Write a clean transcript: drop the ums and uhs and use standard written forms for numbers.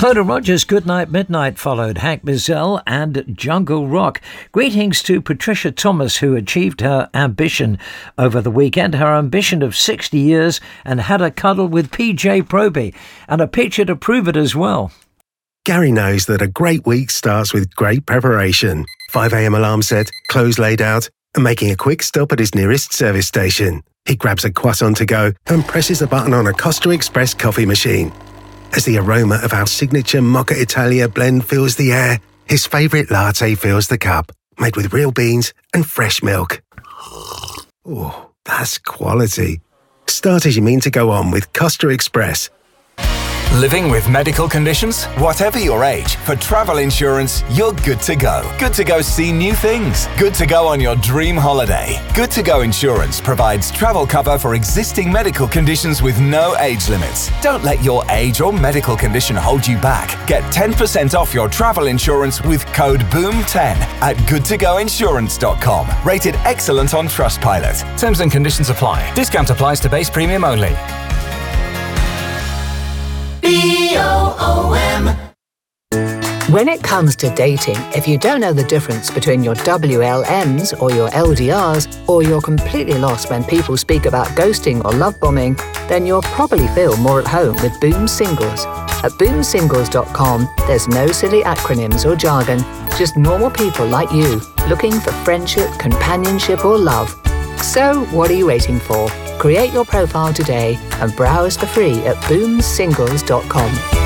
Clodagh Rogers' Goodnight Midnight followed Hank Bizzell and Jungle Rock. Greetings to Patricia Thomas, who achieved her ambition over the weekend, her ambition of 60 years, and had a cuddle with PJ Proby, and a picture to prove it as well. Gary knows that a great week starts with great preparation. 5 a.m. alarm set, clothes laid out, and making a quick stop at his nearest service station. He grabs a croissant to go and presses a button on a Costa Express coffee machine. As the aroma of our signature Mocha Italia blend fills the air, his favourite latte fills the cup, made with real beans and fresh milk. Oh, that's quality. Start as you mean to go on with Costa Express. Living with medical conditions? Whatever your age, for travel insurance, you're good to go. Good to go see new things. Good to go on your dream holiday. Good to Go Insurance provides travel cover for existing medical conditions with no age limits. Don't let your age or medical condition hold you back. Get 10% off your travel insurance with code BOOM10 at goodtogoinsurance.com. Rated excellent on Trustpilot. Terms and conditions apply. Discount applies to base premium only. BOOM. When it comes to dating, if you don't know the difference between your WLMs or your LDRs, or you're completely lost when people speak about ghosting or love bombing, then you'll probably feel more at home with Boom Singles. At boomsingles.com, there's no silly acronyms or jargon, just normal people like you, looking for friendship, companionship or love. So, what are you waiting for? Create your profile today and browse for free at boomsingles.com.